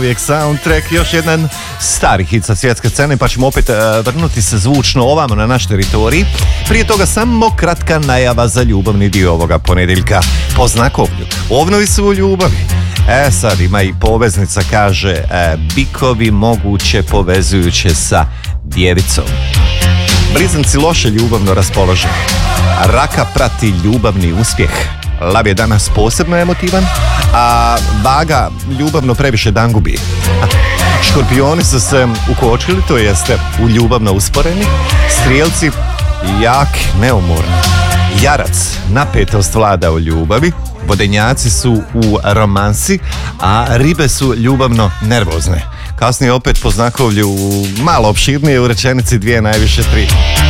Uvijek soundtrack, još jedan stari hit sa svjetske scene, pa ćemo opet vrnuti se zvučno ovamo na naš teritorij. Prije toga samo kratka najava za ljubavni dio ovoga ponedjeljka. Po znakovlju, ovnovi su u ljubavi. Sad ima i poveznica, kaže bikovi moguće povezujuće sa djevicom. Blizanci loše ljubavno raspoloženi. Raka prati ljubavni uspjeh. Lav je danas posebno emotivan, a Vaga ljubavno previše dangubi. Škorpioni su se ukočili, to jeste u ljubavno usporeni. Strijelci jak, neumorni. Jarac, napetost vlada u ljubavi. Vodenjaci su u romansi, a ribe su ljubavno nervozne. Kasnije opet po znakovlju malo opširnije u rečenici 2, najviše 3.